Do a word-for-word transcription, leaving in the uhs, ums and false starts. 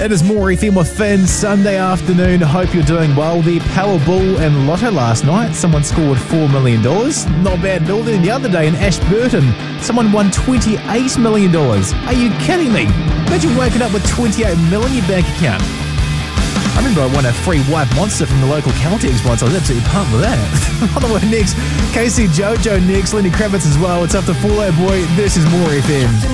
It is More F M with Finn, Sunday afternoon. Hope you're doing well. The Powerball and Lotto last night, someone scored four million dollars. Not bad at all. Then the other day in Ashburton, someone won twenty-eight million dollars. Are you kidding me? Imagine waking up with twenty-eight million dollars in your bank account. I remember I won a free white monster from the local Caltex once. I was absolutely pumped with that. On the way next, Casey Jojo next, Lenny Kravitz as well. It's up to Fall Out Boy. This is More F M.